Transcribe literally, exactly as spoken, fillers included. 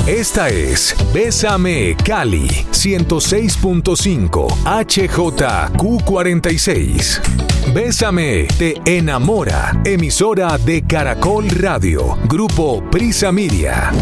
Esta es Bésame Cali ciento seis punto cinco H J Q cuarenta y seis. Bésame te enamora. Emisora de Caracol Radio. Grupo Prisa Media.